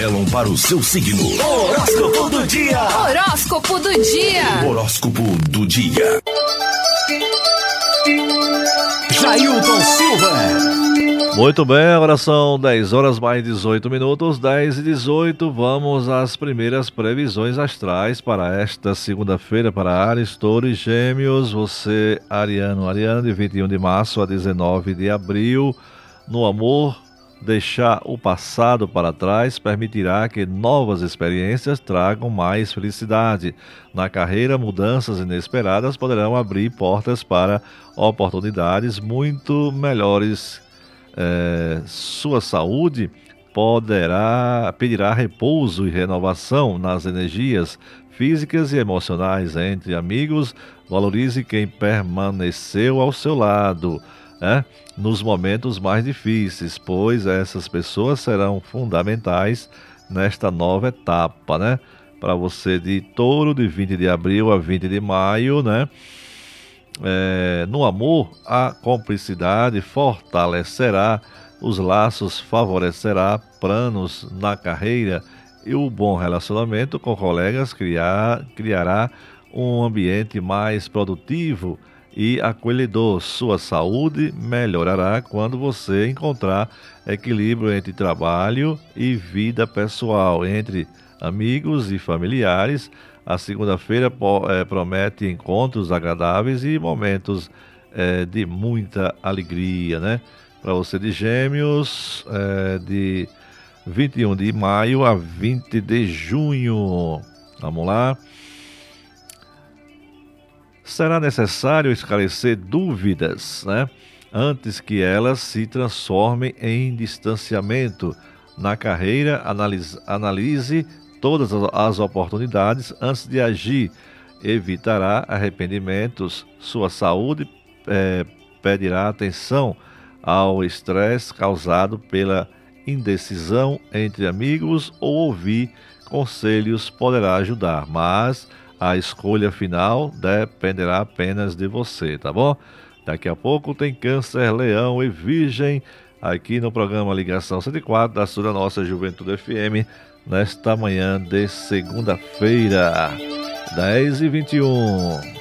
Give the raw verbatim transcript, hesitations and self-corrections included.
Elon para o seu signo. Horóscopo do dia. Horóscopo do dia. Horóscopo do dia. Jailton Silva. Muito bem, agora são dez horas mais dezoito minutos, dez e dezoito. Vamos às primeiras previsões astrais para esta segunda-feira para Áries, Touro e Gêmeos. Você, Ariano, Ariano, de vinte e um de março a dezenove de abril. No amor, deixar o passado para trás permitirá que novas experiências tragam mais felicidade. Na carreira, mudanças inesperadas poderão abrir portas para oportunidades muito melhores. É, sua saúde poderá pedirá repouso e renovação nas energias físicas e emocionais entre amigos. Valorize quem permaneceu ao seu lado, né, nos momentos mais difíceis, pois essas pessoas serão fundamentais nesta nova etapa, né? Para você de Touro, de vinte de abril a vinte de maio, né? É, no amor, a cumplicidade fortalecerá os laços, favorecerá planos na carreira e o bom relacionamento com colegas criar, criará um ambiente mais produtivo e acolhedor. Sua saúde melhorará quando você encontrar equilíbrio entre trabalho e vida pessoal, entre amigos e familiares. A segunda-feira é, promete encontros agradáveis e momentos é, de muita alegria, né? Para você de Gêmeos, é, de vinte e um de maio a vinte de junho. Vamos lá. Será necessário esclarecer dúvidas, né, antes que elas se transformem em distanciamento. Na carreira, analise, analise todas as oportunidades antes de agir. Evitará arrependimentos. Sua saúde é, pedirá atenção ao estresse causado pela indecisão entre amigos, ou ouvir conselhos poderá ajudar, mas a escolha final dependerá apenas de você, tá bom? Daqui a pouco tem Câncer, Leão e Virgem aqui no programa Ligação cento e quatro da sua nossa Juventude F M, nesta manhã de segunda-feira, dez e vinte e um.